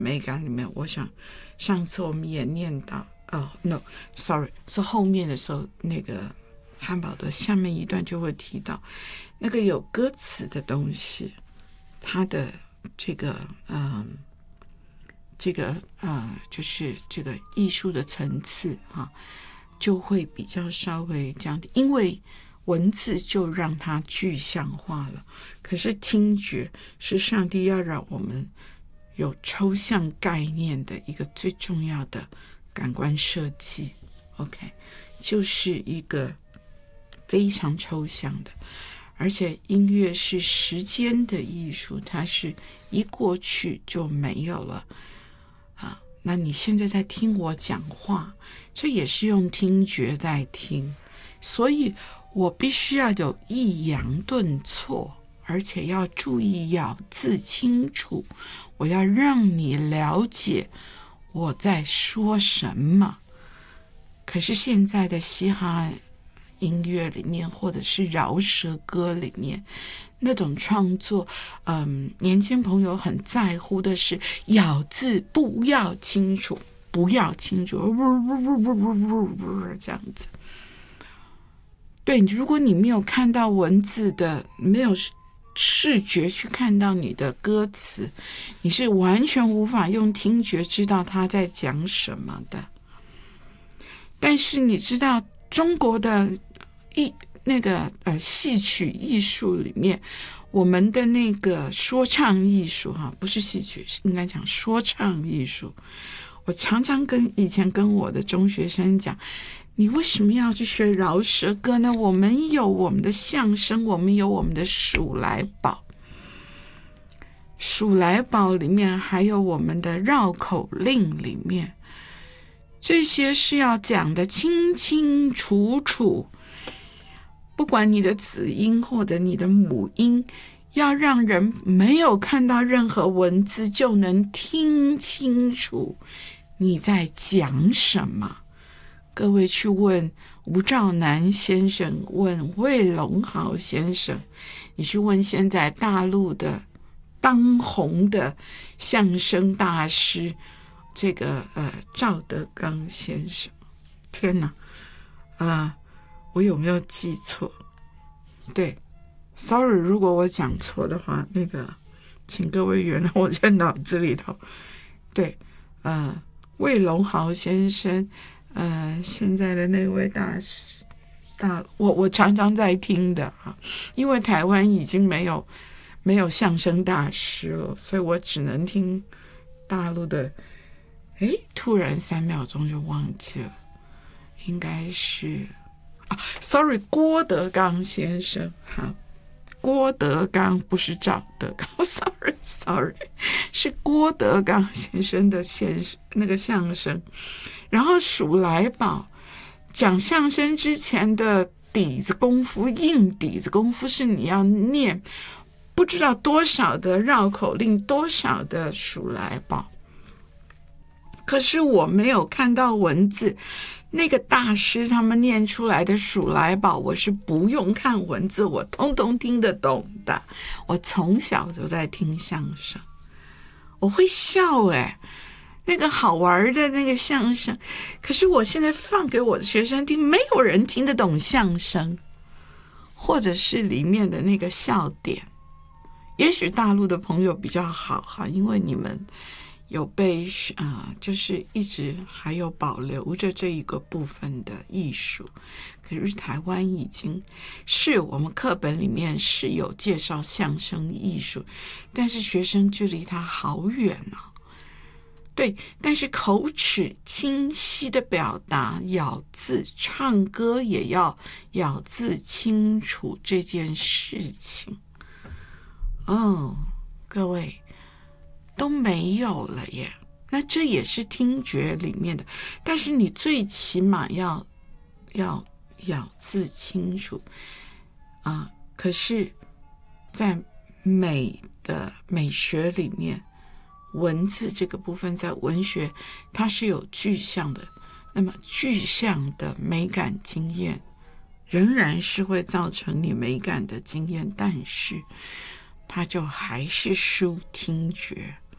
美感里面，我想上次我们也念到no sorry 是后面的时候，那个汉堡的下面一段就会提到那个有歌词的东西，它的这个就是这个艺术的层次就会比较稍微降低，因为文字就让它具象化了。可是听觉是上帝要让我们有抽象概念的一个最重要的感官设计 OK， 就是一个非常抽象的，而且音乐是时间的艺术，它是一过去就没有了那你现在在听我讲话，这也是用听觉在听，所以我必须要有抑扬顿挫，而且要注意咬字清楚，我要让你了解我在说什么。可是现在的嘻哈音乐里面，或者是饶舌歌里面，那种创作年轻朋友很在乎的是咬字不要清楚，不要清楚这样子。对，如果你没有看到文字的，没有视觉去看到你的歌词，你是完全无法用听觉知道他在讲什么的。但是你知道中国的戏曲艺术里面，我们的那个说唱艺术不是戏曲，应该讲说唱艺术。我常常以前跟我的中学生讲，你为什么要去学饶舌歌呢？我们有我们的相声，我们有我们的数来宝，数来宝里面还有我们的绕口令里面，这些是要讲的清清楚楚，不管你的子音或者你的母音，要让人没有看到任何文字就能听清楚你在讲什么。各位去问吴兆南先生，问魏龙豪先生，你去问现在大陆的当红的相声大师这个赵德刚先生。天哪我有没有记错？对 sorry 如果我讲错的话，那个请各位原谅我在脑子里头。对魏龙豪先生现在的那位大师我常常在听的因为台湾已经没有相声大师了，所以我只能听大陆的。突然3秒钟就忘记了，应该是sorry 郭德纲先生。好，郭德纲不是赵德纲sorry 是郭德纲先生的那个相声。然后数来宝讲相声之前的底子功夫，硬底子功夫是你要念不知道多少的绕口令，多少的数来宝。可是我没有看到文字，那个大师他们念出来的数来宝，我是不用看文字，我通通听得懂的。我从小就在听相声，我会笑那个好玩的那个相声。可是我现在放给我的学生听，没有人听得懂相声，或者是里面的那个笑点。也许大陆的朋友比较好因为你们有被就是一直还有保留着这一个部分的艺术。可是台湾已经是我们课本里面是有介绍相声艺术，但是学生距离它好远对，但是口齿清晰的表达，咬字，唱歌也要咬字清楚这件事情各位都没有了耶。那这也是听觉里面的，但是你最起码要咬字清楚可是在美学里面，文字这个部分在文学它是有具象的，那么具象的美感经验仍然是会造成你美感的经验，但是它就还是输听觉。